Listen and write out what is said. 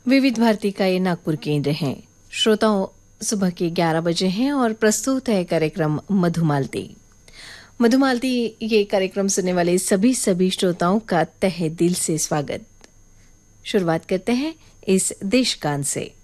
विविध भारती का ये नागपुर केंद्र है। श्रोताओं, सुबह के 11 बजे हैं और प्रस्तुत है कार्यक्रम मधुमालती। मधुमालती ये कार्यक्रम सुनने वाले सभी श्रोताओं का तहे दिल से स्वागत। शुरुआत करते हैं इस देशगान से।